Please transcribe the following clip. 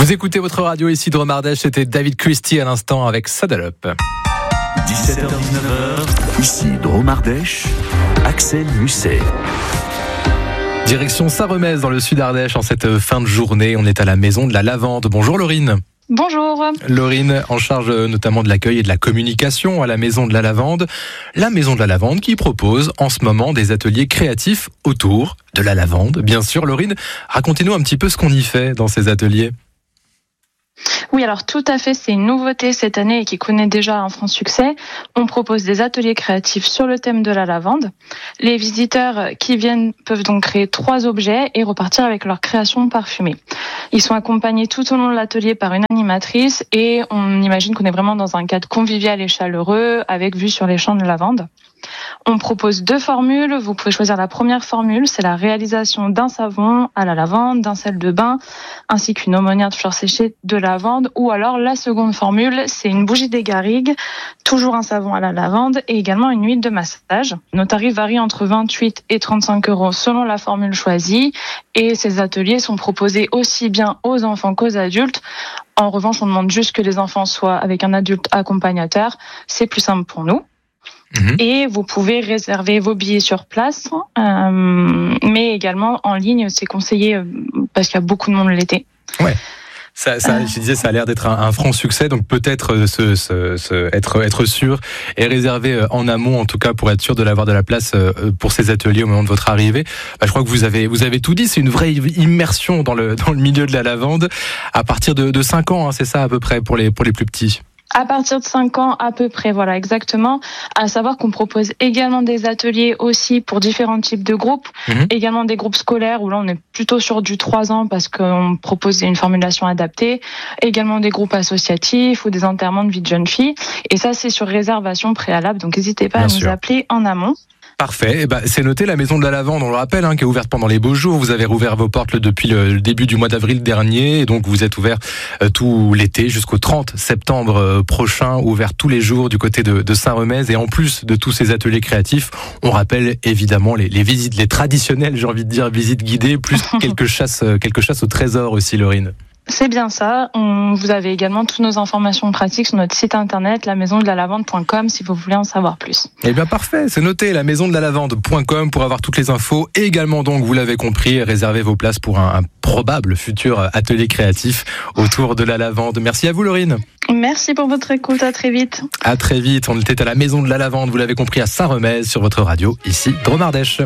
Vous écoutez votre radio ici de Dromardèche, c'était David Christie à l'instant avec Saddle Up. 17h-19h, ici Dromardèche, Axel Musset. Direction Saint-Remez dans le sud Ardèche en cette fin de journée. On est à la maison de la Lavande. Bonjour Laurine. Bonjour. Laurine, en charge notamment de l'accueil et de la communication à la Maison de la Lavande. La Maison de la Lavande qui propose en ce moment des ateliers créatifs autour de la lavande. Bien sûr, Laurine, racontez-nous un petit peu ce qu'on y fait dans ces ateliers. Oui, alors tout à fait, c'est une nouveauté cette année et qui connaît déjà un franc succès. On propose des ateliers créatifs sur le thème de la lavande. Les visiteurs qui viennent peuvent donc créer 3 objets et repartir avec leur création parfumée. Ils sont accompagnés tout au long de l'atelier par une animatrice et on imagine qu'on est vraiment dans un cadre convivial et chaleureux avec vue sur les champs de lavande. On propose 2 formules. Vous pouvez choisir la première formule, c'est la réalisation d'un savon à la lavande, d'un sel de bain, ainsi qu'une aumônière de fleurs séchées de lavande. Ou alors la seconde formule, c'est une bougie des garrigues, toujours un savon à la lavande et également une huile de massage. Nos tarifs varient entre 28 et 35 € selon la formule choisie. Et ces ateliers sont proposés aussi bien aux enfants qu'aux adultes. En revanche, on demande juste que les enfants soient avec un adulte accompagnateur. C'est plus simple pour nous. Et vous pouvez réserver vos billets sur place, mais également en ligne, c'est conseillé parce qu'il y a beaucoup de monde l'été. Ouais. Je disais, ça a l'air d'être un franc succès, donc peut-être être sûr et réserver en amont, en tout cas pour être sûr de l'avoir de la place pour ces ateliers au moment de votre arrivée. Je crois que vous avez tout dit. C'est une vraie immersion dans le milieu de la lavande à partir de 5 ans, hein, c'est ça à peu près pour les plus petits. À partir de 5 ans à peu près, voilà exactement. À savoir qu'on propose également des ateliers aussi pour différents types de groupes, également des groupes scolaires où là on est plutôt sur du 3 ans parce qu'on propose une formulation adaptée, également des groupes associatifs ou des enterrements de vie de jeunes filles. Et ça c'est sur réservation préalable, donc n'hésitez pas à nous appeler en amont. Parfait. C'est noté, la Maison de la Lavande, on le rappelle, qui est ouverte pendant les beaux jours. Vous avez rouvert vos portes depuis le début du mois d'avril dernier, et donc vous êtes ouvert tout l'été jusqu'au 30 septembre prochain, ouvert tous les jours du côté de Saint-Remez. Et en plus de tous ces ateliers créatifs, on rappelle évidemment les visites, les traditionnelles, j'ai envie de dire, visites guidées, plus quelques chasses au trésor aussi, Laurine. C'est bien ça. Vous avez également toutes nos informations pratiques sur notre site internet, lamaisondelalavande.com, si vous voulez en savoir plus. Eh bien, parfait. C'est noté, lamaisondelalavande.com pour avoir toutes les infos. Et également, donc, vous l'avez compris, réservez vos places pour un probable futur atelier créatif autour de la lavande. Merci à vous, Laurine. Merci pour votre écoute. À très vite. À très vite. On était à la Maison de la Lavande, vous l'avez compris, à Saint-Remez sur votre radio, ici, Dromardèche.